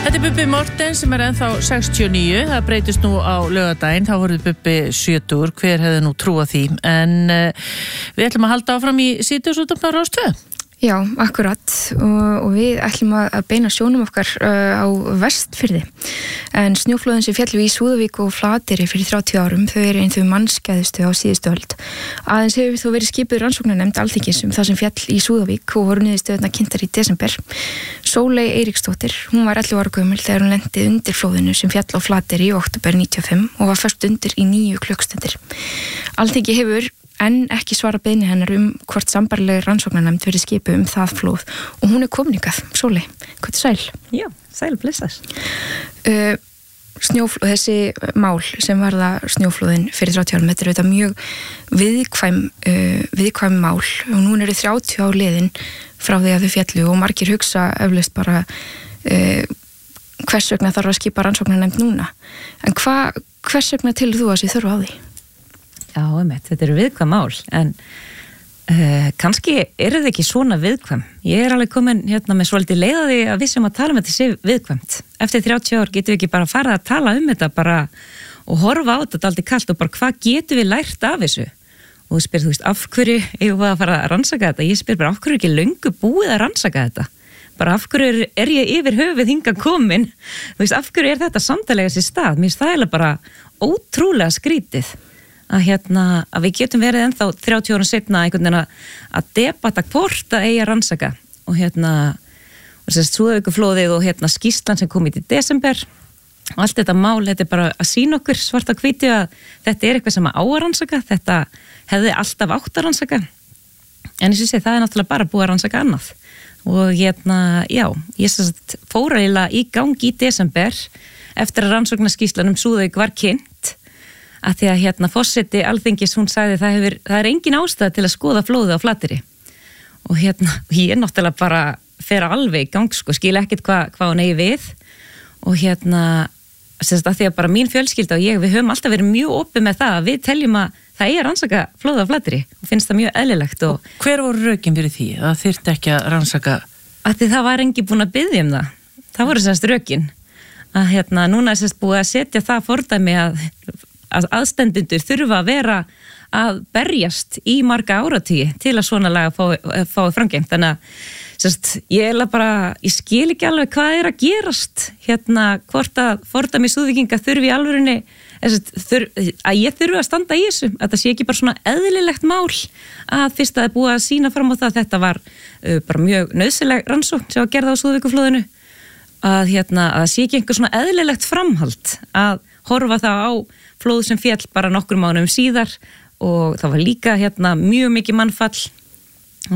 Þetta Bubbi Mortens sem ennþá 69, það breytist nú á laugardaginn, þá voruð Bubbi 70, hver hefði nú trúað því, en við ætlum að halda áfram í síðdegisútvarpi á Rás 2. Já, akkurat og við ætlum að beina sjónum okkar á Vestfirði en snjóflóðin sem féllu í Súðavík og Flateyri fyrir 30 árum þau eru einn þau mannskæðustu á síðustu öld. Aðeins hefur þó verið skipuð rannsóknarnefnd Alþingis það sem féll í Súðavík og voru niðurstöðurnar kynntar í desember. Sóley Eiríksdóttir, hún var 11 ára gömul þegar hún lenti undir flóðinu sem féll á Flateyri í október 95 og var föst undir í 9 klukkstundir. Alþingi hefur en ekki svara beiðni hennar hvort sambarileg rannsóknarnefnd verið skipuð það flóð og hún komin hingað. Sóley, hvað sæl? Já, sæl blessar. Þessi mál sem varða snjóflóðin fyrir 30 árum, þetta auðvitað mjög viðkvæm mál og núna eru 30 ár liðin frá því að þau féllu og margir hugsa eflaust bara hvers vegna þarf að skipa rannsóknarnefnd núna. En hvers vegna til þú að sé þurfa á því? Já, þetta eru viðkvæm mál, en kannski er þetta ekki svona viðkvæm. Ég er alveg komin með svolítið leiðaði að við sem að tala þetta sé viðkvæmt. Eftir 30 ár getum við ekki bara farið að tala þetta bara og horfa á þetta aldrei kalt og bara hvað getum við lært af þessu? Og þú spyr, af hverju eigum við að fara að rannsaka þetta? Ég spyr bara, af hverju er ekki löngu búið að rannsaka þetta? Bara af hverju er ég yfir höfuð hingað komin? Af hverju er þetta samtalega sér stað? Mér finnst það bara ótrúlega skrítið. Að við getum verið ennþá 30 árum setna einhvern veginn að debata hvort að eigi að rannsaka og Súðavíkurflóðið og skýrslan sem kom í desember og allt þetta mál, þetta er bara að sýna okkur svart á hvítu að þetta er eitthvað sem á að rannsaka, þetta hefði alltaf átt að rannsaka en eins og sé það er náttúrulega bara búið að rannsaka annað og já, ég fór eiginlega í gang í desember eftir að rannsóknarskýrslan Súðavík var kynnt að því að forseti Alþingis, hún sagði það er engin ástæða til að skoða flóðið á Flateyri og ég náttúrulega bara fer alveg í gang skil ekkert hvað hún eigi við og að því að bara mín fjölskylda og við höfum alltaf verið mjög opið með það að við teljum að það eigi að rannsaka flóðið á Flateyri og finnst það mjög eðlilegt og hver voru rökin fyrir því? Það þyrfti ekki að rannsaka? Að því það var engin búin að biðja það voru rökin að núna er búið að setja það fordæmi að aðstendundur þurfa að vera að berjast í marga áratugi til að svona laga fái framgengt. Þannig að ég skil ekki alveg hvað er að gerast hvort að fordæmi Súðvíkinga þurfi í alvörunni að ég þurfi að standa í þessu, að það sé ekki bara svona eðlilegt mál að fyrst að það er búið að sýna fram á það þetta var bara mjög nauðsynleg rannsókn sem var gerð á Súðavíkurflóðinu að það sé ekki einhver svona eðlilegt framhald að horfa það á flóð sem féll bara nokkur mánuðum síðar og það var líka mjög mikið mannfall og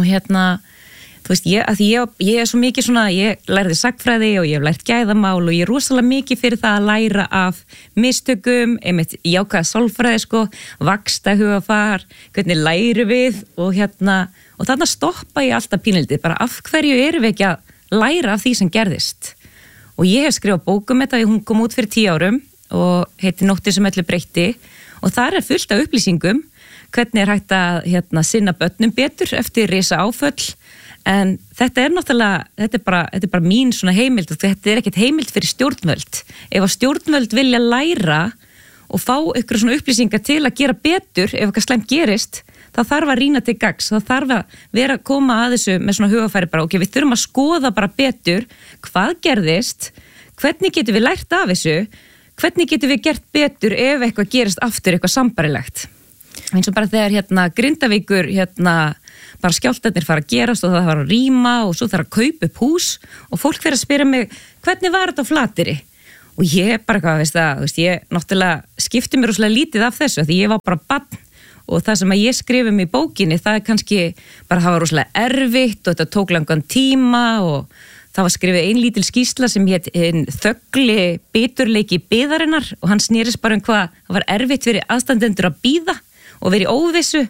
ég er svo mikið svona, ég lærði sagnfræði og ég hef lært gæðamál og ég er rosalega mikið fyrir það að læra af mistökum, einmitt jákvæða sálfræði vaxtahugafar, hvernig lærum við og þarna stoppa ég alltaf pínlítið, bara af hverju erum við ekki að læra af því sem gerðist og ég hef skrifað bókum þetta, hún kom út fyrir 10 árum og heiti Nóttin sem öllu breytti og þar er fullt af upplýsingum hvernig er hægt að sinna börnum betur eftir risa áföll en þetta er náttúrulega þetta er bara mín svona heimild og þetta er ekkert heimild fyrir stjórnvöld ef að stjórnvöld vilja læra og fá ykkur svona upplýsingar til að gera betur ef eitthvað slæmt gerist þá þarf að rýna til gagns, þá þarf að vera að koma að þessu með svona hugafæri bara ok, við þurfum að skoða bara betur hvað gerðist, hvernig getum við lært af þessu hvernig getum við gert betur ef eitthvað gerist aftur, eitthvað sambarilegt eins og bara þegar Grindavíkur bara skjálftarnir fara að gerast og það var að rýma og svo þarf að kaupa upp hús og fólk fyrir að spyrja mig hvernig var þetta á Flateyri og ég bara ég náttúrulega skipti mér rosalega lítið af þessu því ég var bara barn og það sem að ég skrifum í bókinni það kannski bara það var rosalega erfitt og þetta tók langan tíma og það var skrifið ein lítil skýrsla sem hét Þögli biturleiki biðarinnar og hann snerist bara hvað það var erfitt fyrir aðstandendur að bíða og verið óvissu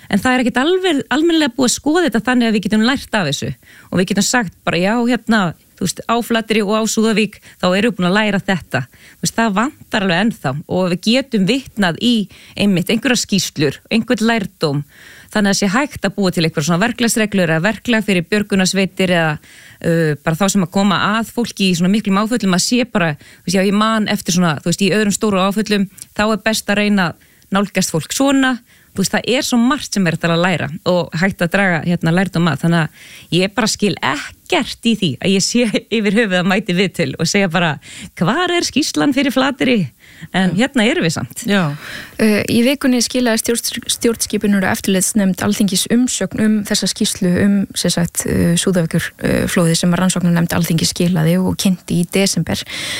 en það ekkert almennilega búið að skoða þetta þannig að við getum lært af þessu og við getum sagt bara já, þú veist, á Flateyri og á Súðavík þá erum við búin að læra þetta, þú veist, það vantar alveg ennþá og við getum vitnað í einmitt einhverja skýrslur, einhvern lærdóm, þannig að sé hægt að búa til einhverja svona verklagsreglur eða verklag fyrir björgunarsveitir eða bara þá sem að koma að fólki í svona miklum áföllum að sé bara, þú veist, já, ég man eftir svona, þú veist, í öðrum stóru áföllum, þá best að reyna nálgast fólk svona, þú veist, það svo margt sem þetta að læra og hægt að draga lærdóm að, þannig að ég bara skil ekkert í því að ég sé yfir höfuð að mæti við til og segja bara, hvar skýrslan fyrir Flateyri? En erum við samt. Já. Í vikunni skilaði stjórnskipunar og eftirlitsnefnd Alþingis umsögn þessa skýrslu sem sagt Súðavíkurflóðið sem rannsóknarnefnd Alþingis skilaði og kynnti í desember.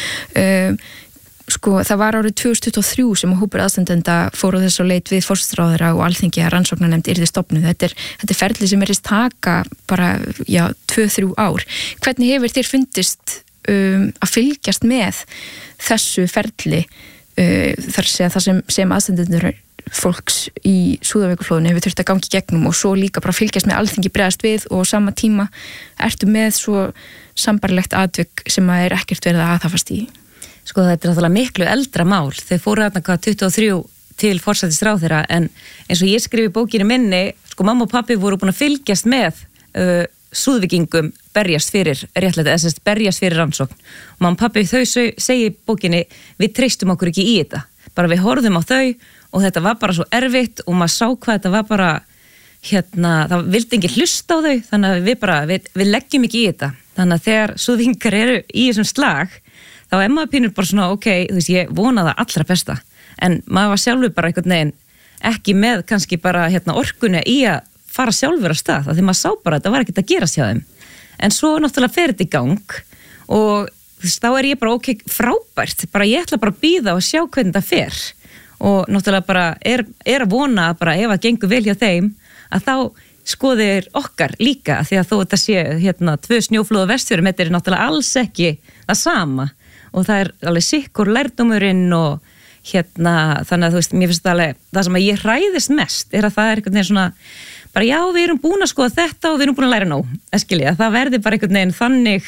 Það var árið 2023 sem hópur aðstandenda fór á þess að leit við forsætisráðherra og Alþingi að rannsóknarnefnd yrði stofnuð. Þetta er ferli sem taka bara 2-3 ár. Hvernig hefur þér fundist að fylgjast með þessu ferli þar að það sem aðstandendur fólks í Súðavíkurflóðinu hefur þurft að gangi gegnum og svo líka bara fylgjast með Alþingi bregðast við og á sama tíma ertu með svo sambarlegt atvik sem að ekkert verið að aðhafast í? Þetta náttúrulega miklu eldra mál. Þau fóru 23 til forsætisráðherra en eins og ég skrifi í bókinni minni, mamma og pappi voru búin að fylgjast með Súðvíkingum berjast fyrir réttlæti, eða berjast fyrir rannsókn. Og mamma og pappi þau segi í bókinni, við treystum okkur ekki í þetta. Bara við horfðum á þau og þetta var bara svo erfitt og maður sá hvað þetta var bara, það vildi enginn hlusta á þau, þannig að við leggjum ekki í þetta. Þannig að þegar Súðvíkingar eru í þessum slag, þá maður pínur bara svona, ok, þú veist, ég vona það allra besta, en maður var sjálfur bara einhvern veginn ekki með kannski bara orkunni í að fara sjálfur á stað, því maður sá bara að þetta var ekkert að gerast hjá þeim, en svo náttúrulega fer þetta í gang og þú veist, þá ég bara, ok, frábært, bara ég ætla bara að bíða og sjá hvernig þetta fer og náttúrulega bara að vona að bara ef það gengur vel hjá þeim, að þá skoðir okkar líka, því að þó þetta sé 2 snjóflóð á Vestfjörðum, þetta náttúrulega alls ekki það sama og það alveg sikkur lærdómurinn og þannig að þú veist, mér finnst það alveg, það sem að ég hræðist mest að það einhvern veginn svona, bara já, við erum búin að skoða þetta og við erum búin að læra nóg, að það verði bara einhvern veginn þannig,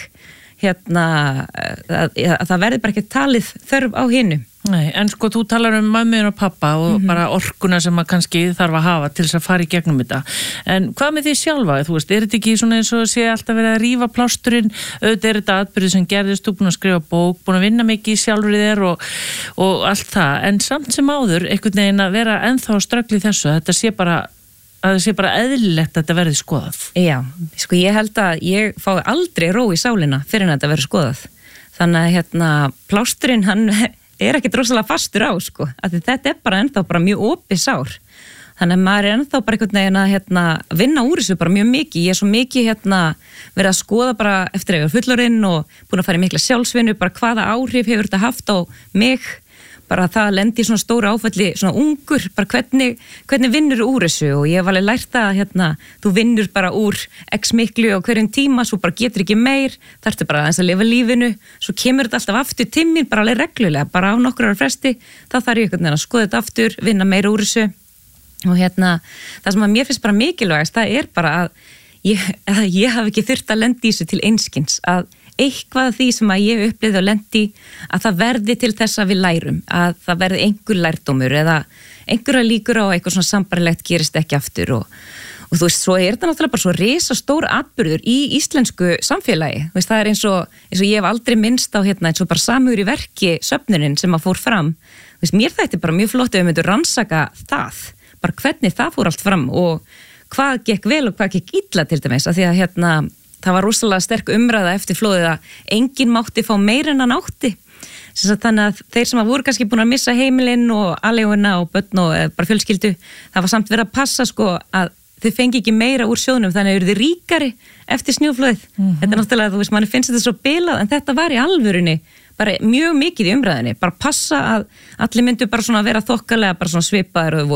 að það verði bara ekki talið þörf á hinu. Nei, en þú talar mömmu og pappa og bara orkuna sem að kannski þarf að hafa til þess að fara í gegnum þetta. En hvað með því sjálfa? Þú veist, þetta ekki svona eins og sé alltaf verið að rífa plásturinn, auðvitað þetta atbyrði sem gerðist, þú búin að skrifa bók, búin að vinna mikið í sjálfri þér og allt það. En samt sem áður, einhvern veginn að vera ennþá ströggl í þessu, þetta sé bara eðlilegt að þetta verði skoðað. Já, ég held að ég fái aldrei ró í sálina fyrir að þetta verði skoðað. Þannig að plásturinn, hann ekkert rosalega fastur á, af því þetta bara ennþá bara mjög opið sár. Þannig að maður ennþá bara einhvern veginn að vinna úr þessu bara mjög mikið. Ég svo mikið verið að skoða bara eftir að ég var fullorðinn og búin að fara í mikla sjálfsvinnu, bara hvaða áhrif hefur þetta haft á mig, bara það lendi í svona stóru áfalli, svona ungur, bara hvernig vinnur úr þessu og ég hef alveg lært að þú vinnur bara úr x miklu á hverjum tíma, svo bara getur ekki meir, þarftu bara aðeins að lifa lífinu, svo kemur þetta alltaf aftur til mér bara alveg reglulega, bara á nokkur ára fresti, þá þarf ég einhvern veginn að skoða þetta aftur, vinna meira úr þessu og það sem að mér finnst bara mikilvægast, það bara að ég hafi ekki þurft að lendi í þessu til einskins, að eitthvað af því sem að ég upplifði og lendi að það verði til þess að við lærum, að það verði einhver lærdómur eða einhverja líkur á eitthvað svona sambarlegt gerist ekki aftur og þú veist, svo þetta náttúrulega bara svo risastór atburður í íslensku samfélagi, þú veist, það eins og ég hef aldrei minnst á eins og bara samur í verki söfnunin sem að fór fram, þú veist, mér þætti bara mjög flott ef við myndum rannsaka það, bara hvernig það fór allt fram og hvað gekk vel og hvað gekk illa til dæmis, af því að það var rosalega sterk umræða eftir flóðið að enginn mátti fá meira en hann átti. Þannig að þeir sem voru kannski búin að missa heimilinn og aleiguna og börn og bara fjölskyldu, það var samt verið að passa að þau fengi ekki meira úr sjóðnum, þannig að eru þið ríkari eftir snjóflóðið. Þetta náttúrulega, þú veist, manni finnst þetta svo bilað, en þetta var í alvörunni bara mjög mikið í umræðinni, bara passa að allir myndu bara svona vera þokkalega bara svona svipaðir og